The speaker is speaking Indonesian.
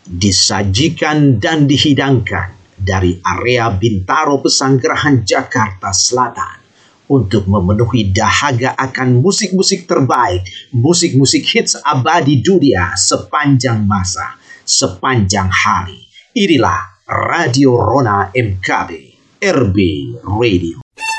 disajikan dan dihidangkan dari area Bintaro Pesanggerahan Jakarta Selatan untuk memenuhi dahaga akan musik-musik terbaik, musik-musik hits abadi dunia sepanjang masa, sepanjang hari. Inilah Radio Rona MKB, RB Radio.